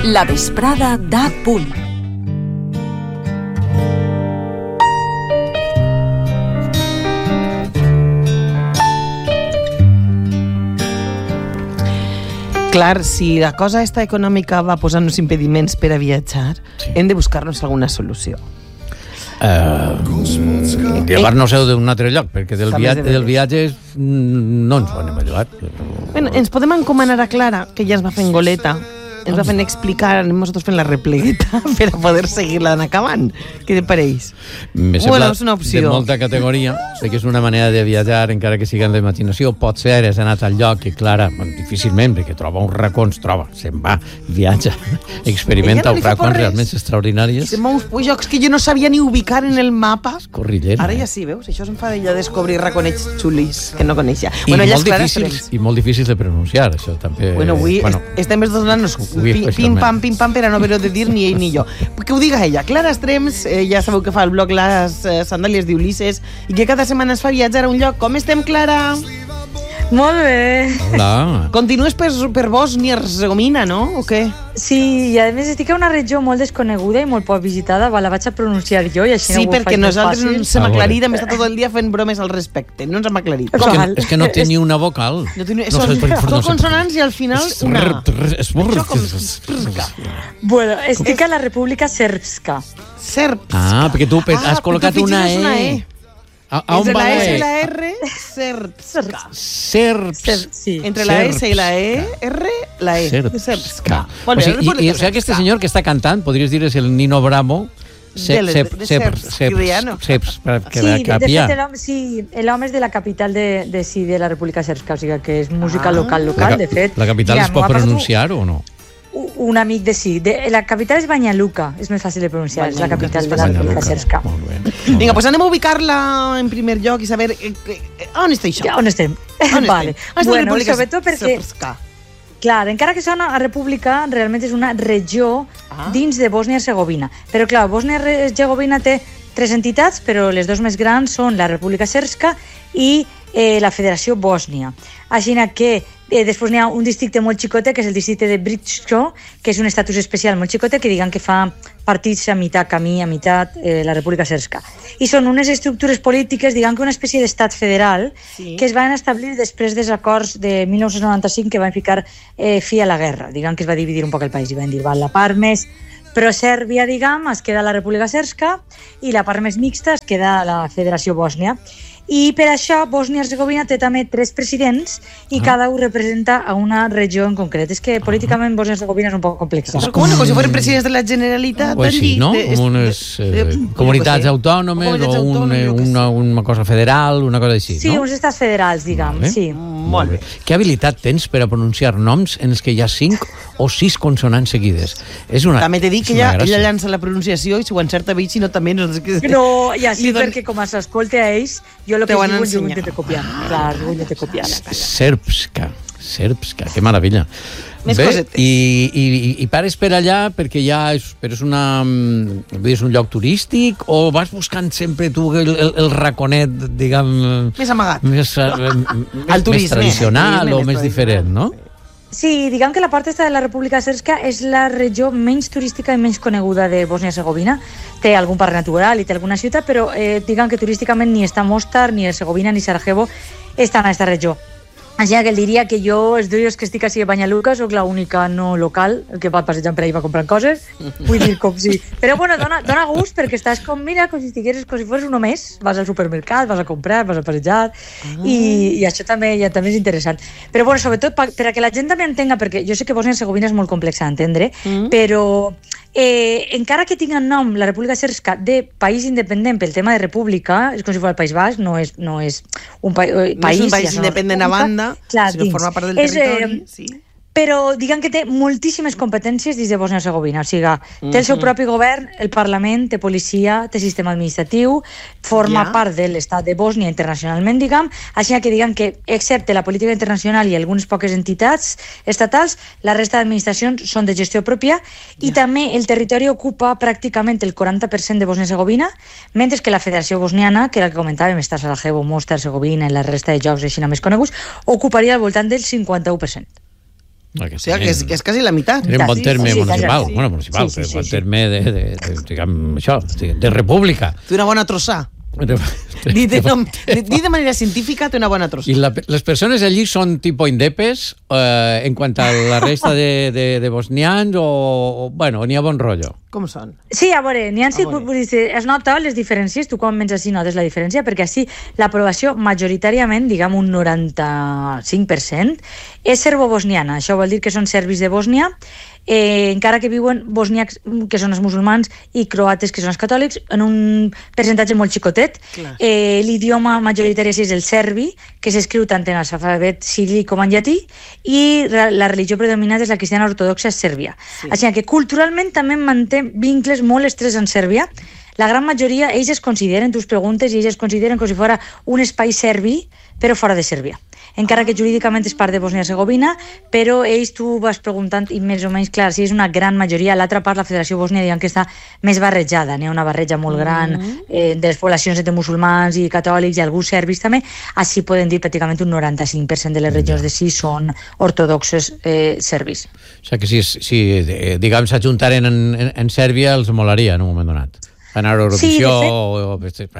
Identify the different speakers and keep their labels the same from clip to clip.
Speaker 1: La vesprada d'A Punt.
Speaker 2: Clar, si la cosa esta econòmica va posant-nos impediments per a viatjar, hem de buscar-nos alguna solució.
Speaker 3: Llevar-nos-ho d'un altre lloc, perquè del viatge no ens ho anem a llevar.
Speaker 2: Bueno, ens podem encomanar a Clara, que ja ens va fent goleta, ens va fent explicar, anem nosaltres fent la replegueta per a poder seguir-la acabant. Què te pareix?
Speaker 3: Me sembla
Speaker 2: és una opció.
Speaker 3: De molta categoria. Sé que és una manera de viatjar, encara que sigui en la imaginació. Pot ser, has anat al lloc i Clara, difícilment, perquè troba uns racons, se'n va, viatja, experimenta uns racons realment extraordinaris.
Speaker 2: Se'n va uns llocs que jo no sabia ni ubicar en el mapa.
Speaker 3: Corrillera.
Speaker 2: Ara ja sí, veus? Això se'm fa d'ella descobrir raconets xulis que no coneixia.
Speaker 3: I molt difícils de pronunciar, això també.
Speaker 2: Bueno, avui estem donant-nos pim pam per a no haver-ho de dir ni ell ni jo. Que ho diga ella. Clara Estrems, ja sabeu que fa el blog Les Sandàlies d'Ulisses i que cada setmana es fa viatjar a un lloc. Com estem, Clara?
Speaker 4: Molt bé.
Speaker 3: Hola.
Speaker 2: Continues per Bòsnia-Hercegovina, no? O què?
Speaker 4: Sí, i a més estic a una regió molt desconeguda i molt poc visitada, la vaig a pronunciar jo i així
Speaker 2: sí,
Speaker 4: no ho
Speaker 2: perquè
Speaker 4: faig
Speaker 2: nosaltres no ens hem aclarit, hem estat
Speaker 4: estat
Speaker 2: tot el dia fent bromes al respecte, no ens hem aclarit.
Speaker 3: És que no té ni una vocal.
Speaker 2: Són dos consonants i al final una.
Speaker 4: Bueno, estic a la República Srpska.
Speaker 3: Ah, perquè tu has col·locat una E.
Speaker 2: Entre la S i la R, Srpska.
Speaker 3: Sí.
Speaker 2: Entre la S i la E, R, la E. Srpska.
Speaker 3: O sigui, aquest senyor que està cantant, podries dir és el Nino Bravo,
Speaker 4: l'home és de la capital de la República Srpska, o sigui que és música local, de fet.
Speaker 3: La capital es pot pronunciar o no?
Speaker 4: Un amic de sí. La capital és Banja Luka, és més fàcil de pronunciar, és la capital de la República Srpska.
Speaker 2: Vinga, doncs anem a ubicar-la en primer lloc i saber on està això.
Speaker 4: On estem? Vale. Bueno, sobretot perquè... Clar, encara que sona a república, realment és una regió dins de Bòsnia-Hercegovina. Però clar, Bòsnia-Hercegovina té 3 entitats, però les dues més grans són la República Srpska i la Federació Bòsnia. Així que després n'hi ha un districte molt xicote, que és el districte de Brčko, que és un estatus especial molt xicote, que diguen que fa partits a meitat camí, a meitat la República Srpska. I són unes estructures polítiques, diguen que una espècie d'estat federal, que es van establir després dels acords de 1995 que van ficar fi a la guerra. Diguen que es va dividir un poc el país i van dir, la part més pro-Sèrbia, diguem, es queda la República Srpska i la part més mixta es queda la Federació Bòsnia. I per això Bòsnia-Hercegovina té també 3 presidents i cada un representa a una regió en concret. És que políticament Bòsnia-Hercegovina és un poc complexa.
Speaker 2: Com si foren presidents de la Generalitat.
Speaker 3: O així, no? Com unes comunitats autònomes o una cosa federal, una cosa així, no?
Speaker 4: Sí, uns estats federals, diguem, sí.
Speaker 3: Molt bé. Què habilitat tens per a pronunciar noms en els que hi ha 5 o 6 consonants seguides?
Speaker 2: També t'he dit que ella llança la pronunciació i si ho encerta bé, si no també...
Speaker 4: No, i així perquè com s'escolta a ells, jo el que diuen jo ho intento copiar. Clar, ho intento copiar.
Speaker 3: Srpska, que meravella. Bé, i pares per allà perquè ja és un lloc turístic o vas buscant sempre tu el raconet, diguem...
Speaker 2: Més amagat.
Speaker 3: Més tradicional o més diferent, no?
Speaker 4: Sí, diguem que la part de la República Srpska és la regió menys turística i menys coneguda de Bòsnia-Hercegovina. Té algun parc natural i té alguna ciutat, però diguem que turísticament ni està Mostar, ni Hercegovina, ni Sarajevo estan a aquesta regió. Així que el diria que jo, els dies que estic així a Banja Luka, soc l'única no local que va passejant per ahí va comprant coses. Vull dir, com si... Però bueno, dona gust perquè estàs com, mira, com si fos un més. Vas al supermercat, vas a comprar, vas a passejar i això també és interessant. Però bueno, sobretot per a que la gent també entenga, perquè jo sé que Bòsnia-Hercegovina és molt complexa d'entendre, però encara que tingui el nom la República Srpska de país independent pel tema de república, és com si fos el País Basc, no és un país...
Speaker 2: No és un país independent a banda, sinó forma part del territori, sí.
Speaker 4: Però diguem que té moltíssimes competències dins de Bòsnia-Hercegovina, o sigui, té el seu propi govern, el Parlament, té policia, té sistema administratiu, forma part de l'estat de Bòsnia internacionalment, diguem, així que diguem que, excepte la política internacional i algunes poques entitats estatals, la resta d'administracions són de gestió pròpia i també el territori ocupa pràcticament el 40% de Bòsnia-Hercegovina, mentre que la Federació Bosniana, que era el que comentàvem, està a Sarajevo, Mostar, Hercegovina i la resta de jocs així més coneguts, ocuparia al voltant del 51%.
Speaker 2: O sigui, que és quasi la meitat.
Speaker 3: Era un bon terme municipal. Bueno, municipal, però bon terme de república.
Speaker 2: Té una bona trossà. Dit de manera científica, té una bona trossà.
Speaker 3: I les persones allí són tipus indepes en quant a la resta de bosnians o bueno, n'hi ha bon rotllo?
Speaker 2: Com són?
Speaker 4: Sí, a veure, n'hi ha es nota les diferències, tu quan vens així notes la diferència, perquè així l'aprovació majoritàriament, diguem un 95%, és serbo-bosniana. Això vol dir que són serbis de Bòsnia, encara que viuen bosniacs, que són els musulmans, i croates, que són els catòlics, en un percentatge molt xicotet. L'idioma majoritari és el serbi, que s'escriu tant en l'alfabet ciríl·lic com en llatí, i la religió predominant és la cristiana ortodoxa sèrbia. Així que culturalment també manté vincles molt estrets en Sèrbia. La gran majoria, ells es consideren, tu us preguntes, i ells es consideren com si fos un espai serbi, però fora de Sèrbia. Encara que jurídicament és part de Bòsnia-Hercegovina, però ells, tu vas preguntant, i més o menys, clar, si és una gran majoria, l'altra part, la Federació Bòsnia, diuen que està més barrejada, n'hi ha una barreja molt gran de les poblacions entre musulmans i catòlics i alguns serbis també, així poden dir pràcticament un 95% de les regions de sí són ortodoxos serbis.
Speaker 3: O sigui que si diguem, s'ajuntaren en Sèrbia, els molaria en un moment donat. Anar a Eurovisió,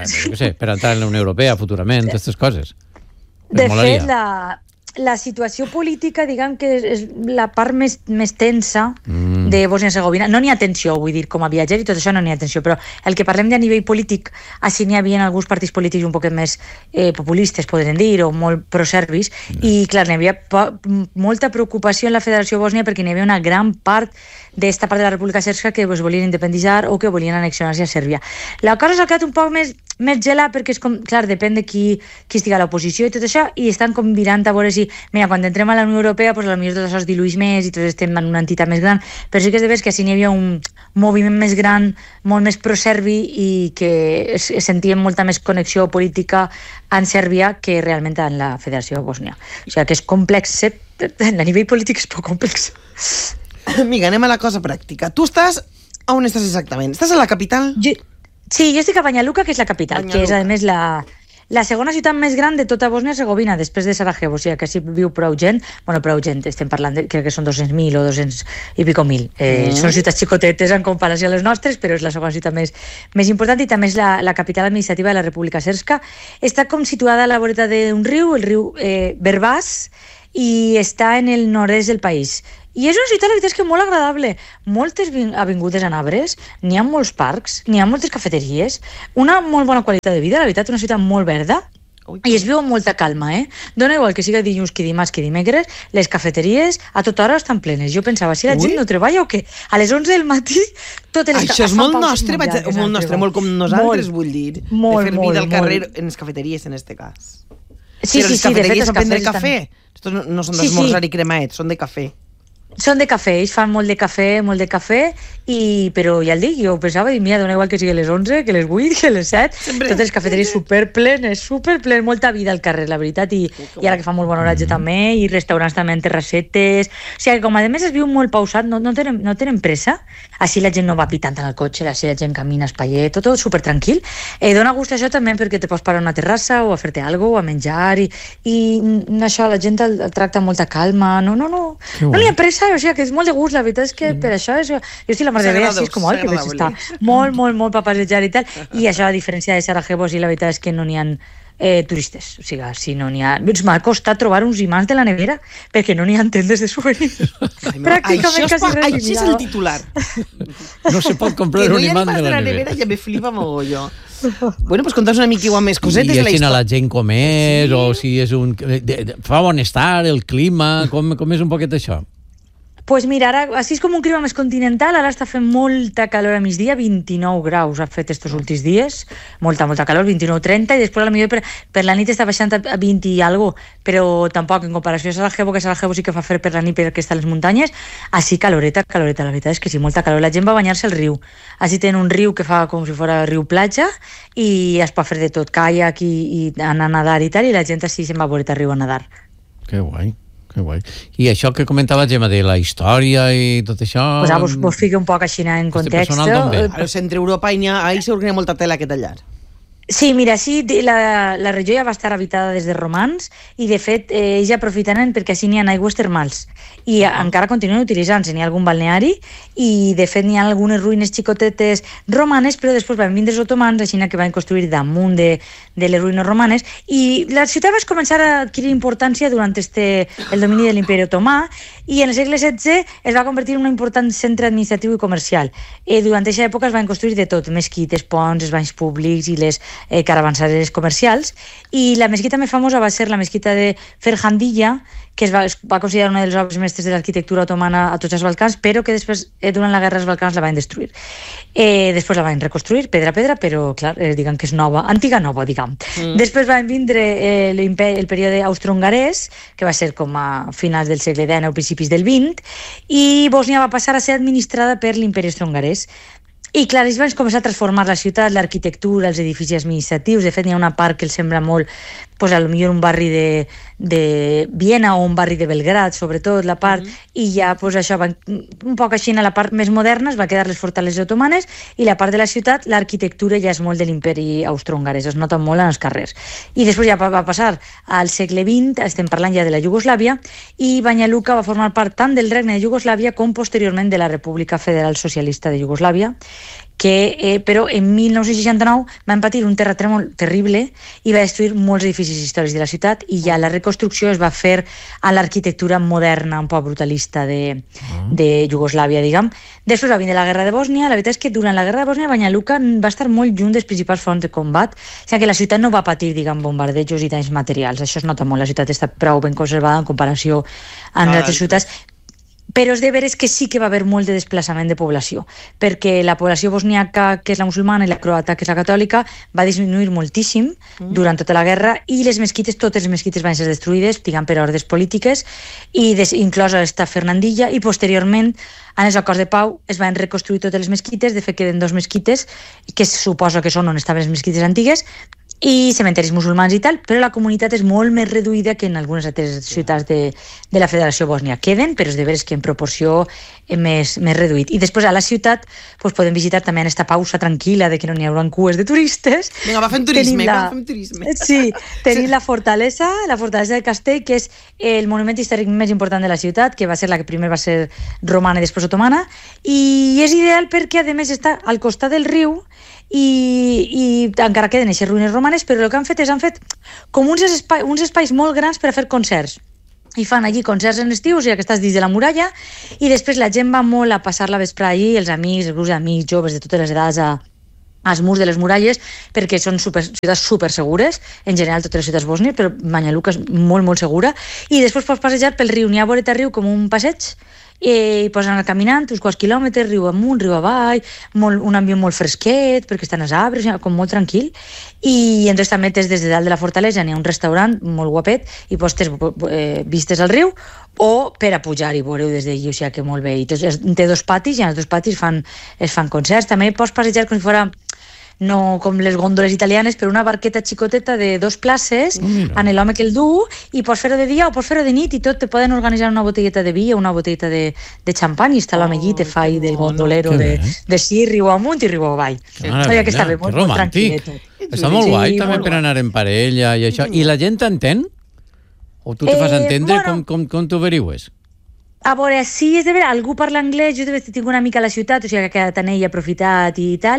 Speaker 3: per entrar en la Unió Europea futurament, aquestes coses.
Speaker 4: De fet, la situació política, diguem que és la part més tensa de Bòsnia-Hercegovina. No n'hi ha tensió, vull dir, com a viatger i tot això no n'hi ha tensió, però el que parlem de nivell polític, així n'hi havia alguns partits polítics un poc més populistes, podríem dir, o molt proserbis, i clar, n'hi havia molta preocupació en la Federació Bòsnia perquè n'hi havia una gran part d'esta part de la República Sèrbia que es volien independitzar o que volien annexionar-se a Sèrbia. La cosa s'ha quedat un poc més gelat perquè és com, clar, depèn de qui estigui a l'oposició i tot això, i estan com mirant a veure si, mira, quan entrem a la Unió Europea, doncs potser tot això es diluïx més i tots estem en una entitat més gran, però sí que és de veres que així n'hi havia un moviment més gran, molt més pro-serbi i que sentien molta més connexió política en Sèrbia que realment en la Federació Bòsnia. O sigui que és complex, a nivell polític és poc complex.
Speaker 2: Amiga, anem a la cosa pràctica. Tu estàs... On estàs exactament? Estàs a la capital?
Speaker 4: Sí, jo estic a Banja Luka, que és la capital, que és, a més, la segona ciutat més gran de tota Bòsnia-Hercegovina, després de Sarajevo, o sigui que sí viu prou gent, estem parlant, crec que són 200.000 o 200 i pico mil. Són ciutats xicotetes en comparació a les nostres, però és la segona ciutat més important i també és la capital administrativa de la República Srpska. Està com situada a la voreta d'un riu, el riu Berbas, i està en el nord-est del país. I és una ciutat, la veritat és que molt agradable. Moltes avingudes en arbres, n'hi ha molts parcs, n'hi ha moltes cafeteries, una molt bona qualitat de vida, la veritat, una ciutat molt verda, i es viu amb molta calma, Dona igual que siga dilluns, que dimarts, que dimecres, les cafeteries a tota hora estan plenes. Jo pensava, si la gent no treballa o què? A les 11 del matí, totes les
Speaker 2: cafeteries... Això és molt nostre, molt com nosaltres, vull dir. De fer vida al carrer en les cafeteries, en este cas. Però les cafeteries són prendre cafè. No són d'esmorzar i cremaet, són de cafè.
Speaker 4: Són de cafè, ells fan molt de cafè, però ja el dic, jo pensava, mira, dona igual que sigui les 11, que les 8, que les 7, totes les cafeteries superplenes, molta vida al carrer, la veritat, i ara que fa molt bon horatge també, i restaurants també en terrassetes, o sigui que com a més es viu molt pausat, no tenen pressa, així la gent no va pitant en el cotxe, així la gent camina espaiet, tot supertranquil, dona gust això també perquè te pots parar a una terrassa o a fer-te alguna cosa, a menjar, i això la gent el tracta amb molta calma, no n'hi ha pressa, o sigui que és molt de gust, la veritat és que per això jo estic la mar de bé, així és com que veig estar molt per passejar i tal, i això a diferència de Sarajevo, sí, la veritat és que no n'hi ha turistes, o sigui, si no n'hi ha... M'ha costat trobar uns imants de la nevera perquè no n'hi ha tendes de souvenirs.
Speaker 2: Això és el titular.
Speaker 3: No se pot comprar un imant de la nevera.
Speaker 2: Ja me flipa mogolló. Bueno, pues conta'ns una mica més cosetes.
Speaker 3: I així a la gent com és, o si és un... Fa bon estar, el clima, com és un poquet això?
Speaker 4: Pues mira, ara, així és com un clima més continental, ara està fent molta calor a migdia, 29 graus ha fet estos últims dies, molta calor, 29-30, i després potser per la nit està baixant a 20 i algo, però tampoc en comparació a Sarajevo, que Sarajevo sí que fa fred per la nit perquè està a les muntanyes, així caloreta, la veritat és que sí, molta calor, la gent va a banyar-se al riu, així tenen un riu que fa com si fos riu platja, i es pot fer de tot, caiac i anar a nadar i tal, i la gent així se'n va a voreta al riu a nadar.
Speaker 3: Que guai. I això que comentava, Gemma, de la història i tot això...
Speaker 4: Vos fico un poc així en context.
Speaker 2: Al centre Europa ahí s'organia molta tela que tallar.
Speaker 4: Sí, mira, sí, la regió ja va estar habitada des de romans i, de fet, ells aprofitaran perquè així n'hi ha aigües termals i encara continuen utilitzant-se. N'hi ha algun balneari i, de fet, n'hi ha algunes ruïnes xicotetes romanes, però després van vindre els otomans, així que van construir damunt de les ruïnes romanes, i la ciutat va començar a adquirir importància durant el domini de l'imperi otomà i en el segle XVI es va convertir en un important centre administratiu i comercial. Durant aquesta època es van construir de tot, mesquites, ponts, els banys públics i les caravansares comercials, i la mesquita més famosa va ser la mesquita de Ferhandilla, que es va considerar una de les obres mestres de l'arquitectura otomana a tots els Balcans, però que després, durant la guerra dels Balcans, la van destruir. Després la van reconstruir, pedra a pedra, però, clar, diguem que és nova, antiga nova, diguem. Després van vindre el període austro-hongarès, que va ser com a finals del segle XIX o principis del XX, i Bòsnia va passar a ser administrada per l'imperi austro-hongarès. I, clar, ells van començar a transformar la ciutat, l'arquitectura, els edificis administratius. De fet, n'hi ha una part que els sembla molt, doncs, potser un barri de Viena o un barri de Belgrad, sobretot, la part, i ja, doncs, això, un poc així, a la part més moderna es va quedar les fortaleses otomanes, i la part de la ciutat, l'arquitectura ja és molt de l'imperi austro-hongarès, es nota molt en els carrers. I després ja va passar al segle XX, estem parlant ja de la Iugoslàvia, i Banja Luka va formar part tant del regne de Iugoslàvia com posteriorment de la República Federal Socialista de Iugoslàvia, que, però en 1969 van patir un terratrèmol terrible i va destruir molts edificis històrics de la ciutat, i ja la reconstrucció es va fer a l'arquitectura moderna, un poc brutalista de Iugoslàvia, diguem. Després va vindre la guerra de Bòsnia. La veritat és que durant la guerra de Bòsnia Banja Luka va estar molt lluny dels principals fronts de combat, o sigui que la ciutat no va patir, diguem, bombardejos i danys materials. Això es nota molt, la ciutat està prou ben conservada en comparació amb altres ciutats. Però és de veres que sí que va haver molt de desplaçament de població, perquè la població bosniaca, que és la musulmana, i la croata, que és la catòlica, va disminuir moltíssim durant tota la guerra, i les mesquites, totes les mesquites van ser destruïdes, diguem, per ordres polítiques, i inclosa esta Fernandilla, i posteriorment, en els acords de pau, es van reconstruir totes les mesquites. De fet, queden 2 mesquites, que suposo que són on estaven les mesquites antigues, i cementaris musulmans i tal, però la comunitat és molt més reduïda que en algunes altres ciutats de la Federació Bòsnia. Queden, però és de veres que en proporció més reduït. I després a la ciutat podem visitar també en esta pausa tranquil·la de que no n'hi haurà cues de turistes.
Speaker 2: Vinga, va fem turisme.
Speaker 4: Sí, tenim la fortalesa del castell, que és el monument històric més important de la ciutat, que va ser la que primer va ser romana i després otomana, i és ideal perquè, a més, està al costat del riu, i encara queden aquestes ruïnes romanes, però el que han fet com uns espais molt grans per a fer concerts, i fan allí concerts en l'estiu, o sigui que estàs dins de la muralla, i després la gent va molt a passar la vesprada allí, els amics, els grups d'amics joves de totes les edats als murs de les muralles, perquè són ciutats super segures, en general totes les ciutats bòsnies, però Banja Luka és molt, molt segura, i després pots passejar pel riu. N'hi ha voret a riu com un passeig, i pots anar caminant uns quants quilòmetres, riu amunt, riu avall, un ambient molt fresquet, perquè estan els arbres, com molt tranquil, i entonces també des de dalt de la fortalesa n'hi ha un restaurant molt guapet, i pots tenir vistes al riu, o per a pujar i veureu des d'allí, o sigui que molt bé. I té 2 patis, i en els 2 patis es fan concerts. També pots passejar com si fora, no com les gòndoles italianes, però una barqueta xicoteta de 2 places, en l'home que el du, i pots fer-ho de dia o pots fer-ho de nit, i tot te poden organitzar una botelleta de vi o una botelleta de xampany, i està l'home allí, te fa del gondolero de sí, riu amunt i riu avall. Que està bé, molt tranquil·let.
Speaker 3: Està molt guai, també per anar en parella i això. I la gent t'entén? O tu te fas entendre? Com t'ho averigües?
Speaker 4: A veure, sí, és de veure, algú parla anglès, jo tinc una mica a la ciutat, o sigui que ha quedat en ell aprofitat i tal,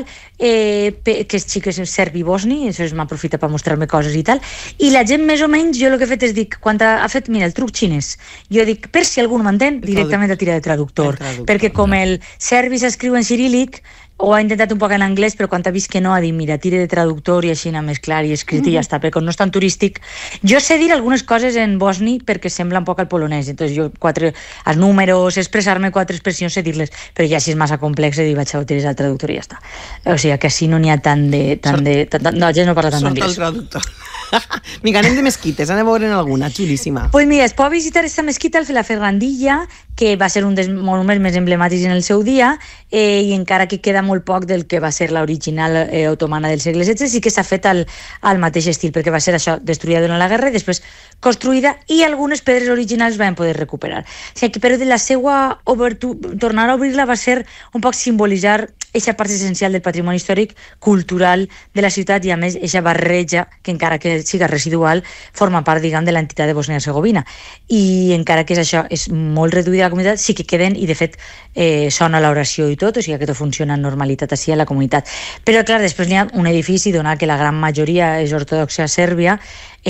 Speaker 4: que sí que és serbi bosni, això m'aprofita per mostrar-me coses i tal, i la gent més o menys, jo el que he fet és dir, quan ha fet, mira, el truc xinès, jo dic, per si algú no m'entén, directament a tirar de traductor, perquè com el serbi s'escriu en cirílic, o ha intentat un poc en anglès, però quan ha vist que no, ha dit, mira, tira de traductor i així anar més clar i escrit i ja està, perquè no és tan turístic. Jo sé dir algunes coses en bosni perquè sembla un poc al polonès, entonces jo els números, expressar-me 4 expressions, sé dir-les, però ja si és massa complex, vaig a utilitzar el traductor i ja està. O sigui que així no n'hi ha tant de... No, ja no parla tant d'anglès.
Speaker 2: Sort el traductor. Vinga, anem de mesquites, anem a veure alguna, xulíssima.
Speaker 4: Pues mira, es pot visitar aquesta mesquita, la Ferrandilla, que va ser un dels monuments més emblemàtics en el seu dia, i encara que queda molt poc del que va ser l'original otomana del segle XVI, sí que s'ha fet al mateix estil, perquè va ser això, destruïda durant la guerra i després construïda, i algunes pedres originals van poder recuperar. O sigui que, però de la seva tornar a obrir-la va ser un poc simbolitzar eixa part essencial del patrimoni històric, cultural de la ciutat i, a més, eixa barreja, que encara que siga residual, forma part, diguem, de l'entitat de Bòsnia-Hercegovina. I encara que això és molt reduïda a la comunitat, sí que queden, i de fet sona l'oració i tot, o sigui que tot funciona en normalitat així a la comunitat. Però, clar, després n'hi ha un edifici, donat que la gran majoria és ortodoxa sèrbia,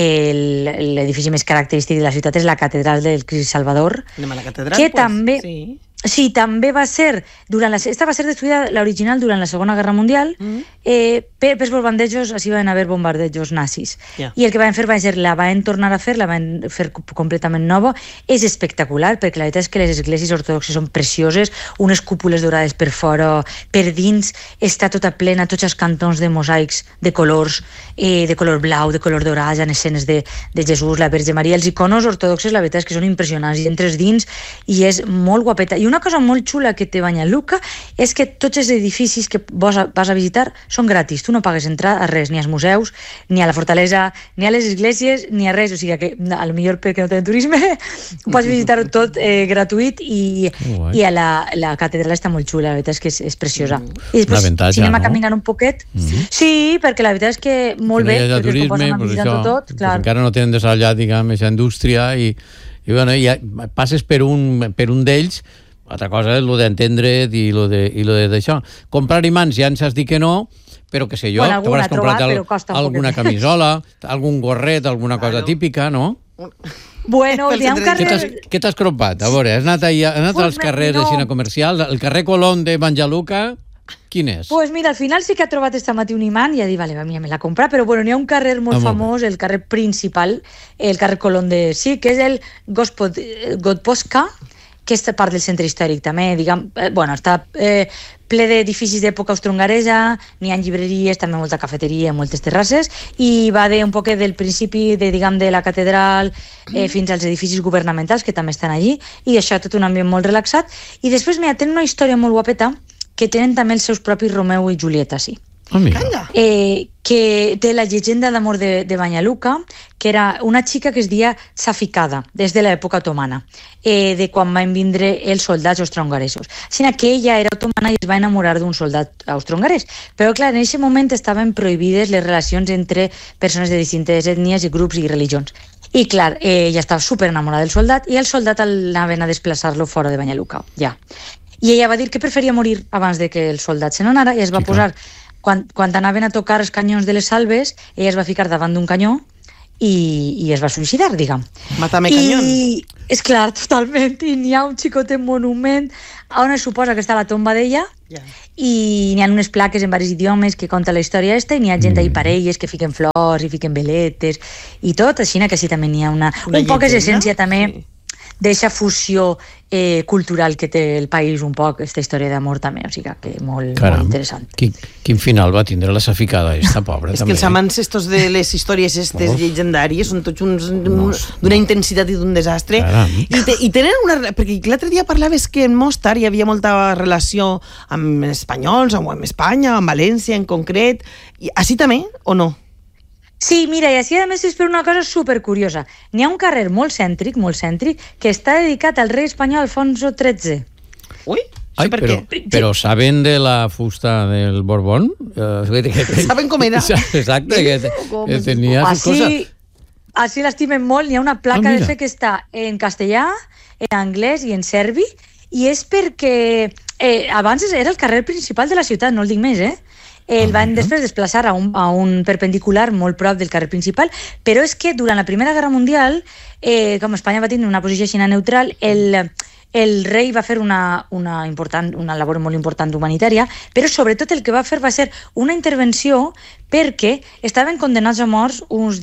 Speaker 4: l'edifici més característic de la ciutat és la catedral del Crist Salvador, que també... Sí, també va ser, esta va ser destruïda, l'original, durant la Segona Guerra Mundial, pels bombardejos, així van haver bombardejos nazis. I el que van fer va ser, la van tornar a fer, la van fer completament nova. És espectacular, perquè la veritat és que les esglésies ortodoxes són precioses, unes cúpules dorades per fora, per dins està tota plena, tots els cantons de mosaics de colors blau, de color dorat, en escenes de Jesús, la Verge Maria. Els iconos ortodoxes, la veritat és que són impressionants, i entres dins i és molt guapeta. I una cosa molt xula que té Banja Luka és que tots els edificis que vas a visitar són gratis. Tu no pagues entrar a res, ni als museus, ni a la fortalesa, ni a les esglésies, ni a res. O sigui que, potser perquè no tenen turisme, pots visitar tot gratuït, i a la catedral està molt xula, la veritat és que és preciosa. I després, si anem a caminar un poquet... Sí, perquè la veritat és que molt bé, perquè es posen a visitar tot.
Speaker 3: Encara no tenen desenvolupat, diguem, aquesta indústria, i ja passes per un d'ells. Altra cosa és el d'entendre i el d'això. Comprar imants ja ens has dit que no, però que sé jo, t'hauràs comprat alguna camisola, algun gorret, alguna cosa típica, no?
Speaker 4: Bueno, hi ha un carrer...
Speaker 3: Què t'has cropat? A veure, has anat als carrers de Xina comercial, el carrer Colón de Banja Luka, quin és?
Speaker 4: Pues mira, al final sí que ha trobat esta matí un imant i ha dit, vale, mira, me la compra, però bueno, n'hi ha un carrer molt famós, el carrer principal, el carrer Colón de... Sí, que és el Gospodposka, que és part del centre històric també, diguem, està ple d'edificis d'època austro-hongaresa, n'hi ha llibreries, també molta cafeteria, moltes terrasses, i va un poc del principi de la catedral fins als edificis governamentals, que també estan allí, i això tot un ambient molt relaxat. I després, mira, tenen una història molt guapeta, que tenen també els seus propis Romeu i Julieta, sí. Que té la llegenda d'amor de Banja Luka, que era una xica que es deia Safikada, des de l'època otomana, de quan van vindre els soldats austro-hongaresos. Sinó que ella era otomana i es va enamorar d'un soldat austro-hongarès. Però, clar, en aquest moment estaven prohibides les relacions entre persones de distintes ètnies i grups i religions. I, clar, ella estava super enamorada del soldat, i el soldat anaven a desplaçar-lo fora de Banja Luka, ja. I ella va dir que preferia morir abans de que el soldat se n'anara, i es va posar... Quan anaven a tocar els canyons de les salves, ella es va ficar davant d'un canyó i es va suïcidar, diguem.
Speaker 2: Mátame canyón.
Speaker 4: I, és clar, totalment, i n'hi ha un xicotet monument on es suposa que està la tomba d'ella, i n'hi ha unes plaques en diversos idiomes que conta la història esta, i n'hi ha gent ahí parelles que fiquen flors i fiquen veletes i tot, així que sí, també n'hi ha un poc és essència també d'eixa fusió cultural que té el país, un poc, aquesta història d'amor també, o sigui que molt interessant.
Speaker 3: Quin final va tindre la Safikada, esta pobra?
Speaker 2: És que els amants estos de les històries estes llegendàries són tots d'una intensitat i d'un desastre. I tenen una... Perquè l'altre dia parlaves que en Mostar hi havia molta relació amb espanyols, o amb Espanya, amb València en concret. Així també, o no?
Speaker 4: Sí, mira, i així a més és per una cosa supercuriosa. N'hi ha un carrer molt cèntric, que està dedicat al rei espanyol Alfonso XIII.
Speaker 2: Ui,
Speaker 3: però saben de la fusta del Borbón?
Speaker 2: Saben com era?
Speaker 3: Exacte, que tenia sus coses.
Speaker 4: Així l'estimen molt. N'hi ha una placa de fe que està en castellà, en anglès i en serbi, i és perquè abans era el carrer principal de la ciutat, no el dic més, el van després desplaçar a un perpendicular molt prop del carrer principal, però és que durant la Primera Guerra Mundial, com Espanya va tenir una posició així neutral, el rei va fer una labor molt important humanitària, però sobretot el que va fer va ser una intervenció perquè estaven condenats a morts uns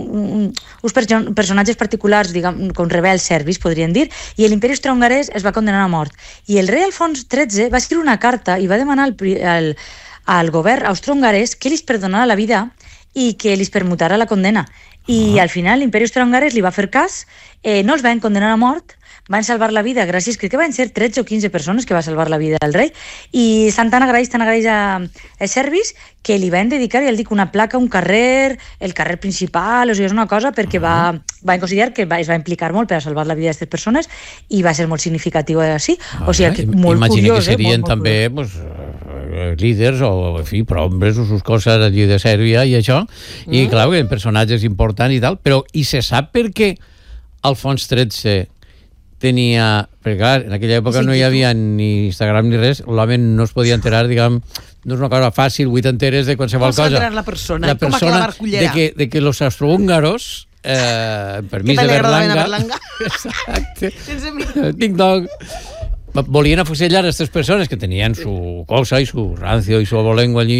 Speaker 4: personatges particulars, com rebels serbis, podríem dir, i l'imperi austro-hongarès es va condenar a mort. I el rei Alfons XIII va escriure una carta i va demanar al govern austro-hongarès que li perdonara la vida i que li permutara la condena. I al final l'imperi austro-hongarès li va fer cas, no els van condenar a mort, van salvar la vida gràcies, crec que van ser 13 o 15 persones que va salvar la vida del rei, i tan agraeix a serbis que li van dedicar, ja el dic, una placa, un carrer, el carrer principal, o sigui, és una cosa perquè van considerar que es va implicar molt per a salvar la vida d'aquestes persones i va ser molt significatiu així, o sigui, que molt
Speaker 3: imagina
Speaker 4: curiós.
Speaker 3: Imagina que serien també líders o, en fi, prombres o sus coses allí de Sèrbia i això, i clar, personatges importants i tal, però i se sap per què Alfons XIII tenia... Perquè clar, en aquella època no hi havia ni Instagram ni res, l'home no es podia enterar, diguem, no és una cosa fàcil, 8 enteres de qualsevol cosa.
Speaker 2: Com s'ha enterat la persona?
Speaker 3: La persona de que los austrohúngaros, permís de Berlanga... Exacte. Ding-dong. Volien afusellar a aquestes persones que tenien su cosa i su rancio i su abolengo allí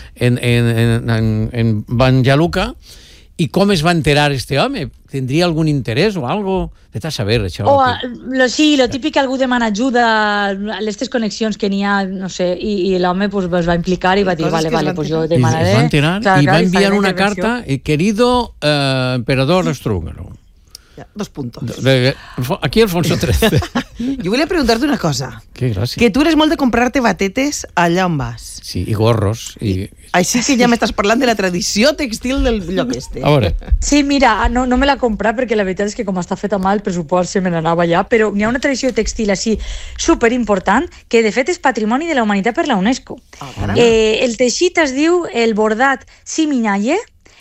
Speaker 3: en Banja Luka. I com es va enterar este home? Tindria algun interès o algo? Vete a saber, això.
Speaker 4: Sí, lo típic que algú demana ajuda a aquestes connexions que n'hi ha, no sé, i l'home pues va implicar i va dir, vale, pues jo demanaré.
Speaker 3: I es va enterar i va enviar una carta, querido emperador austrohúngaro.
Speaker 2: 2 puntos.
Speaker 3: Aquí Alfonso XIII.
Speaker 2: Jo volia preguntar-te una cosa.
Speaker 3: Que gràcia.
Speaker 2: Que tu eres molt de comprar-te batetes allà on vas.
Speaker 3: Sí, i gorros.
Speaker 2: Així que ja m'estàs parlant de la tradició textil del lloc este.
Speaker 3: A veure.
Speaker 4: Sí, mira, no me l'ha comprat perquè la veritat és que com està feta mal el pressupost se me n'anava allà, però n'hi ha una tradició textil així superimportant que de fet és patrimoni de la humanitat per la UNESCO. El teixit es diu el bordat Siminaye,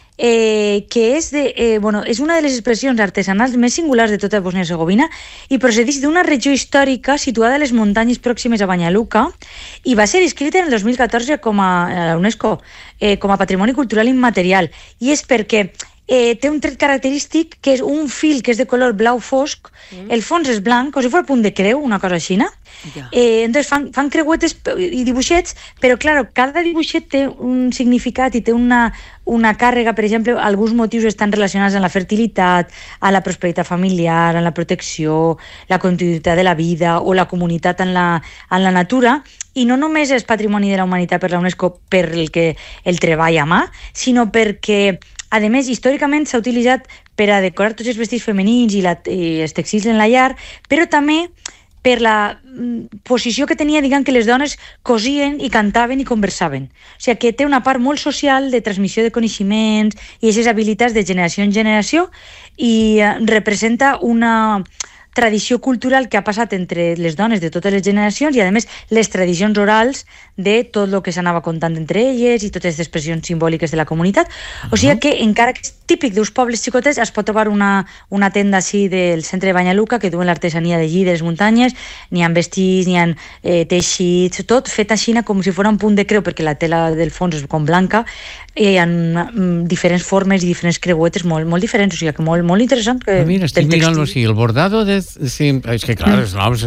Speaker 4: que és una de les expressions artesanals més singulars de tota Bòsnia i Hercegovina i procedeix d'una regió històrica situada a les muntanyes pròximes a Banja Luka i va ser inscrita en el 2014 a la UNESCO com a Patrimoni Cultural Immaterial. I és perquè té un tret característic que és un fil que és de color blau fosc, el fons és blanc, com si fos punt de creu, una cosa així. Entonces fan creuetes i dibuixets, però clar, cada dibuixet té un significat i té una càrrega. Per exemple, alguns motius estan relacionats amb la fertilitat, a la prosperitat familiar, amb la protecció, la continuïtat de la vida o la comunitat en la natura, i no només és patrimoni de la humanitat per la UNESCO per el treball a mà, sinó perquè a més, històricament s'ha utilitzat per a decorar tots els vestits femenins i els textils en la llar, però també per la posició que tenia, diguem, que les dones cosien i cantaven i conversaven. O sigui, que té una part molt social de transmissió de coneixements i aquestes habilitats de generació en generació i representa una tradició cultural que ha passat entre les dones de totes les generacions i, a més, les tradicions orals de tot el que s'anava contant entre elles i totes les expressions simbòliques de la comunitat. O sigui que, encara que és típic d'uns pobles xicotets, es pot trobar una tenda així del centre de Banja Luka que duen l'artesania d'allí, de les muntanyes, n'hi ha vestits, n'hi ha teixits, tot fet així com si fos un punt de creu, perquè la tela del fons és com blanca, i hi ha diferents formes i diferents creuetes molt diferents, o sigui que molt interessant.
Speaker 3: Mira, estic mirant-lo així, el bordado de... Sí, és que clar, els noms...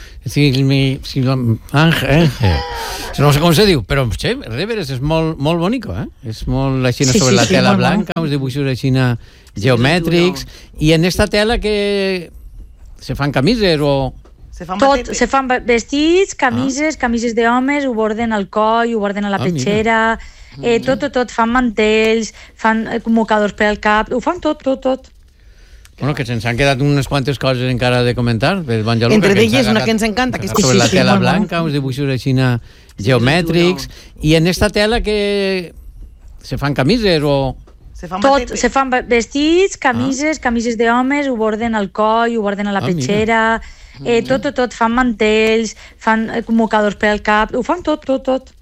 Speaker 3: Ángel... No sé com se diu, però Reveres és molt bonico, eh? És molt així sobre la tela blanca, uns dibuixos així geomètrics, i en esta tela que se fan camises o...
Speaker 4: Tot, se fan vestits, camises d'homes, ho borden al coll, ho borden a la petxera, tot, fan mantells, fan mocadors per al cap, ho fan tot.
Speaker 3: Bueno, que se'ns han quedat unes quantes coses encara de comentar.
Speaker 2: Entre d'elles una que ens encanta, que és
Speaker 3: sobre la tela blanca, uns dibuixos així geomètrics, i en esta tela que se fan camises o...
Speaker 4: Tot, se fan vestits, camises d'homes, ho borden al coll, ho borden a la petxera, tot, fan mantells, fan mocadors per al cap, ho fan tot.